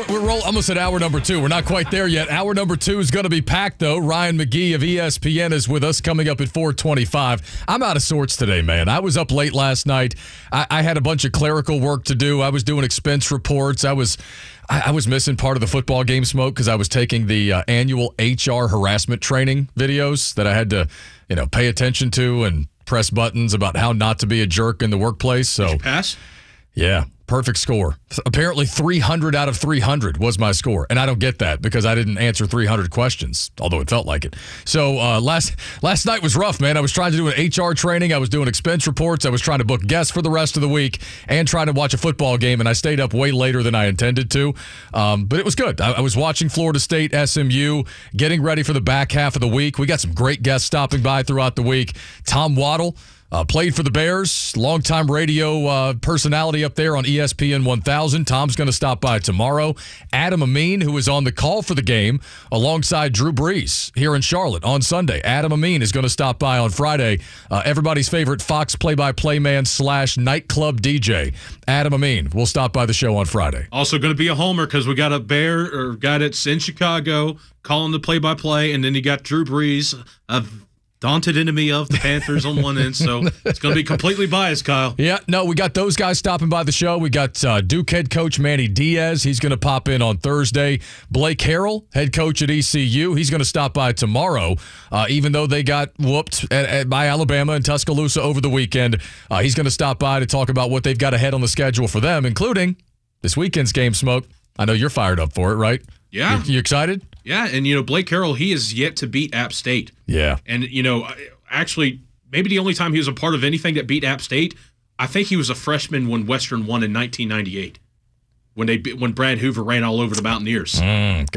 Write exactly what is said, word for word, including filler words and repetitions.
we're, we're roll, almost at hour number two. We're not quite there yet. Hour number two is going to be packed, though. Ryan McGee of E S P N is with us coming up at four twenty-five. I'm out of sorts today, man. I was up late last night. I, I had a bunch of clerical work to do. I was doing expense reports. I was I, I was missing part of the football game smoke because I was taking the uh, annual H R harassment training videos that I had to, you know, pay attention to and press buttons about how not to be a jerk in the workplace. So Did you pass? Yeah, perfect score. Apparently three hundred out of three hundred was my score, and I don't get that because I didn't answer three hundred questions, although it felt like it. So uh, last last night was rough, man. I was trying to do an H R training. I was doing expense reports. I was trying to book guests for the rest of the week and trying to watch a football game, and I stayed up way later than I intended to. Um, but it was good. I, I was watching Florida State, S M U, getting ready for the back half of the week. We got some great guests stopping by throughout the week. Tom Waddle. Uh, played for the Bears, longtime radio uh, personality up there on E S P N one thousand. Tom's going to stop by tomorrow. Adam Amin, who was on the call for the game alongside Drew Brees here in Charlotte on Sunday. Adam Amin is going to stop by on Friday. Uh, everybody's favorite Fox play-by-play man slash nightclub D J. Adam Amin will stop by the show on Friday. Also going to be a homer because we got a Bear or guy that's in Chicago calling the play-by-play, and then you got Drew Brees of daunted enemy of the Panthers on one end, so it's going to be completely biased, Kyle. Yeah, no, we got those guys stopping by the show. We got uh, Duke head coach Manny Diaz. He's going to pop in on Thursday. Blake Harrell, head coach at E C U. He's going to stop by tomorrow, uh, even though they got whooped at, at, by Alabama and Tuscaloosa over the weekend. Uh, he's going to stop by to talk about what they've got ahead on the schedule for them, including this weekend's game, Smoke. I know you're fired up for it, right? Yeah. You, you excited? Yeah, and, you know, Blake Harrell, he is yet to beat App State. Yeah. And, you know, actually, maybe the only time he was a part of anything that beat App State, I think he was a freshman when Western won in nineteen ninety-eight, when they when Brad Hoover ran all over the Mountaineers. Mm,